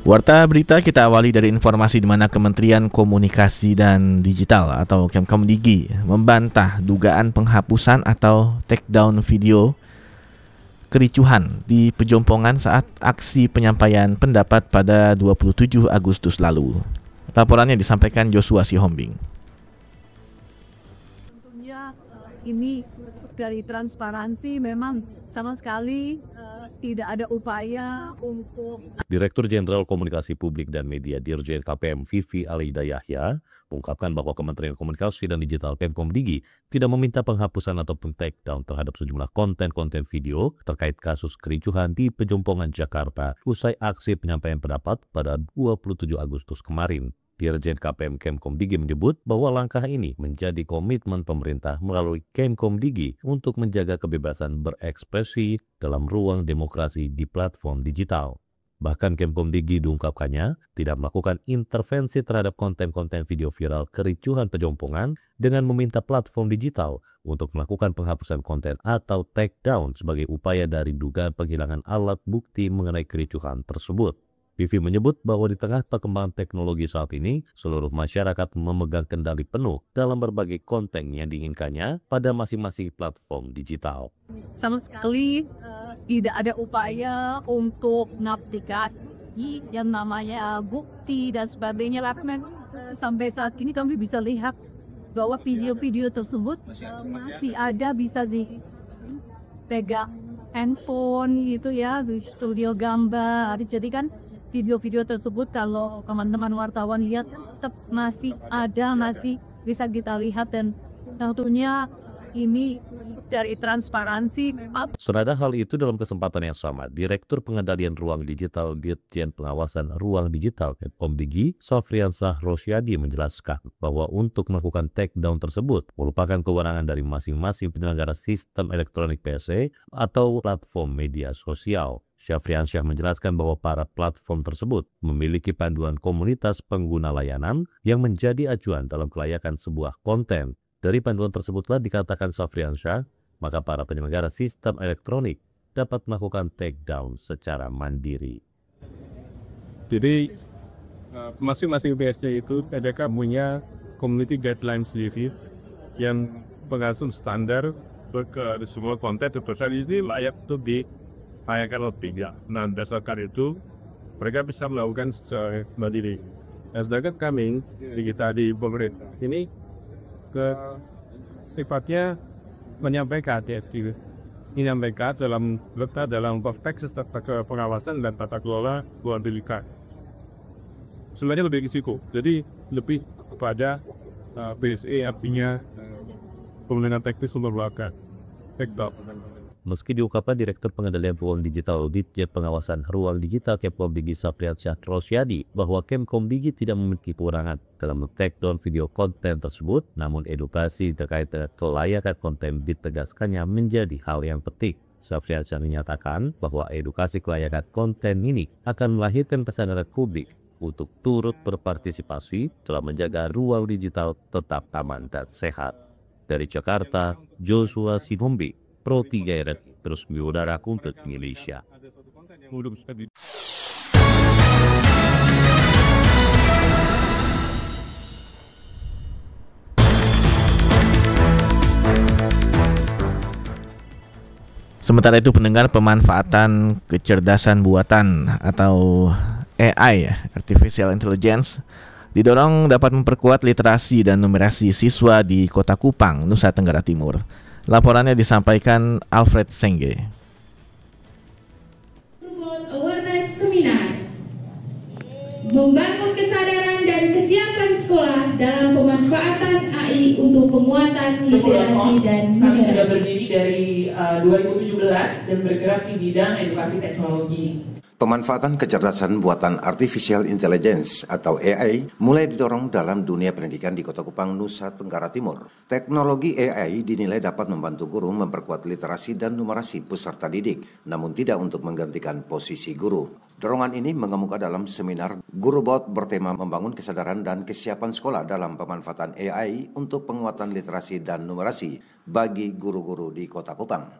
Warta berita kita awali dari informasi di mana Kementerian Komunikasi dan Digital atau Kemkomdigi membantah dugaan penghapusan atau takedown video kericuhan di Pejompongan saat aksi penyampaian pendapat pada 27 Agustus lalu. Laporannya disampaikan Joshua Sihombing. Tentunya ini dari transparansi memang sama sekali tidak ada upaya untuk. Direktur Jenderal Komunikasi Publik dan Media Dirjen KPM Vivi Alida Yahya mengungkapkan bahwa Kementerian Komunikasi dan Digital Kemkomdigi tidak meminta penghapusan ataupun takedown terhadap sejumlah konten-konten video terkait kasus kericuhan di Pejompongan Jakarta usai aksi penyampaian pendapat pada 27 Agustus kemarin. Dirjen KPM Kemkomdigi menyebut bahwa langkah ini menjadi komitmen pemerintah melalui Kemkomdigi untuk menjaga kebebasan berekspresi dalam ruang demokrasi di platform digital. Bahkan Kemkomdigi diungkapkannya tidak melakukan intervensi terhadap konten-konten video viral kericuhan Pejompongan dengan meminta platform digital untuk melakukan penghapusan konten atau takedown sebagai upaya dari dugaan penghilangan alat bukti mengenai kericuhan tersebut. Vivi menyebut bahwa di tengah perkembangan teknologi saat ini, seluruh masyarakat memegang kendali penuh dalam berbagai konten yang diinginkannya pada masing-masing platform digital. Sama sekali tidak ada upaya untuk mengaplikasi yang namanya bukti dan sebagainya. Sampai saat ini kami bisa lihat bahwa video-video tersebut masih ada bisa dipegang handphone gitu ya, di studio gambar. Jadi kan video-video tersebut kalau teman-teman wartawan lihat tetap masih ada, masih bisa kita lihat, dan tentunya ini dari transparansi. Senada hal itu dalam kesempatan yang sama, Direktur Pengendalian Ruang Digital Ditjen Pengawasan Ruang Digital Kemkomdigi Sofriansah Rosyadi menjelaskan bahwa untuk melakukan takedown tersebut merupakan kewenangan dari masing-masing penyelenggara sistem elektronik PC atau platform media sosial. Syafriansyah menjelaskan bahwa para platform tersebut memiliki panduan komunitas pengguna layanan yang menjadi acuan dalam kelayakan sebuah konten. Dari panduan tersebutlah dikatakan Syafriansyah, maka para penyelenggara sistem elektronik dapat melakukan takedown secara mandiri. Jadi masing-masing PSC itu ada punya community guidelines sendiri yang mengatur standar ke semua konten terpesan ini layak untuk ditayangkan lebih ya. Nah, berdasarkan itu mereka bisa melakukan secara mandiri. Nah, sedangkan kami di pemerintah ini sifatnya menyampaikan dalam konteks pengawasan dan tata kelola luar delik. Sebenarnya lebih risiko, jadi lebih kepada BSE artinya pemenangan teknis memperlakukan takedown. Meski diungkapkan Direktur Pengendalian Ruang Digital Ditjen Pengawasan Ruang Digital Kemkomdigi Sofriansah Rosyadi bahwa Kemkomdigi tidak memiliki kewenangan dalam takedown video konten tersebut, namun edukasi terkait dengan kelayakan konten ditegaskannya menjadi hal yang penting. Sofriansah menyatakan bahwa edukasi kelayakan konten ini akan melahirkan kesadaran publik untuk turut berpartisipasi dalam menjaga ruang digital tetap aman dan sehat. Dari Jakarta, Joshua Sihombing, Pro 3 RRI terus mengudara untuk Indonesia. Sementara itu pendengar, pemanfaatan kecerdasan buatan atau AI, Artificial Intelligence, didorong dapat memperkuat literasi dan numerasi siswa di Kota Kupang, Nusa Tenggara Timur. Laporannya disampaikan Alfred Sengge. Awareness Seminar membangun kesadaran dan kesiapan sekolah dalam pemanfaatan AI untuk penguatan literasi dan kami sudah numerasi. berdiri dari 2017 dan bergerak di bidang edukasi teknologi. Pemanfaatan kecerdasan buatan Artificial Intelligence atau AI mulai didorong dalam dunia pendidikan di Kota Kupang, Nusa Tenggara Timur. Teknologi AI dinilai dapat membantu guru memperkuat literasi dan numerasi peserta didik, namun tidak untuk menggantikan posisi guru. Dorongan ini mengemuka dalam seminar Gurubot bertema membangun kesadaran dan kesiapan sekolah dalam pemanfaatan AI untuk penguatan literasi dan numerasi bagi guru-guru di Kota Kupang.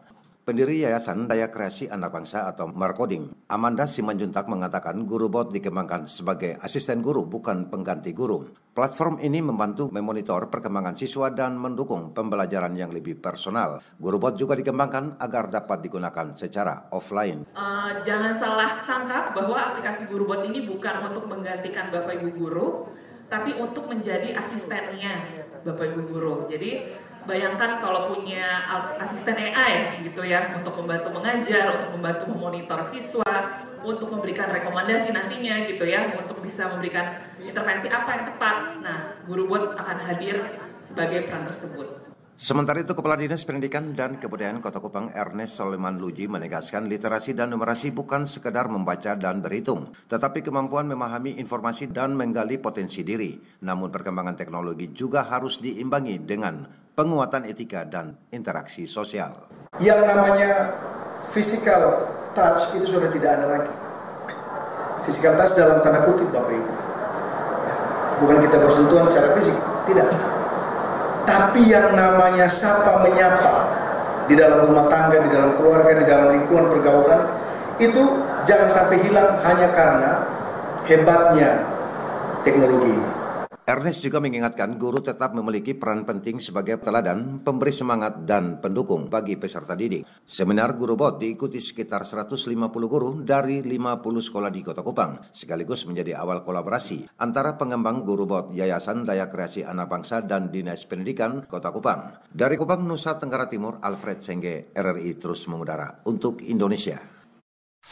Pendiri Yayasan Daya Kreasi Anak Bangsa atau Markoding, Amanda Simanjuntak mengatakan guru bot dikembangkan sebagai asisten guru bukan pengganti guru. Platform ini membantu memonitor perkembangan siswa dan mendukung pembelajaran yang lebih personal. Guru bot juga dikembangkan agar dapat digunakan secara offline. Jangan salah tangkap bahwa aplikasi guru bot ini bukan untuk menggantikan Bapak Ibu guru, tapi untuk menjadi asistennya Bapak Ibu guru. Jadi bayangkan kalau punya asisten AI gitu ya, untuk membantu mengajar, untuk membantu memonitor siswa, untuk memberikan rekomendasi nantinya gitu ya, untuk bisa memberikan intervensi apa yang tepat. Nah, guru bot akan hadir sebagai peran tersebut. Sementara itu, Kepala Dinas Pendidikan dan Kebudayaan Kota Kupang Ernest Soleman Luji menegaskan literasi dan numerasi bukan sekedar membaca dan berhitung, tetapi kemampuan memahami informasi dan menggali potensi diri. Namun perkembangan teknologi juga harus diimbangi dengan penguatan etika dan interaksi sosial. Yang namanya physical touch itu sudah tidak ada lagi. Physical touch dalam tanda kutip Bapak Ibu. Bukan kita bersentuhan secara fisik, tidak. Tapi yang namanya sapa menyapa di dalam rumah tangga, di dalam keluarga, di dalam lingkungan pergaulan, itu jangan sampai hilang hanya karena hebatnya teknologi ini. Ernest juga mengingatkan guru tetap memiliki peran penting sebagai teladan, pemberi semangat, dan pendukung bagi peserta didik. Seminar guru bot diikuti sekitar 150 guru dari 50 sekolah di Kota Kupang, sekaligus menjadi awal kolaborasi antara pengembang guru bot Yayasan Daya Kreasi Anak Bangsa dan Dinas Pendidikan Kota Kupang. Dari Kupang, Nusa Tenggara Timur, Alfred Sengge, RRI terus mengudara untuk Indonesia.